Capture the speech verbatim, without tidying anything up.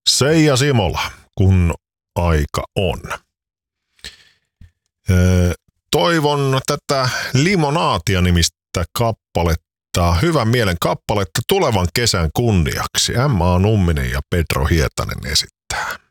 Seija Simola, kun aika on. Toivon tätä Limonaatia-nimistä kappaletta, hyvän mielen kappaletta tulevan kesän kunniaksi. Emma Numminen ja Pedro Hietanen esittää.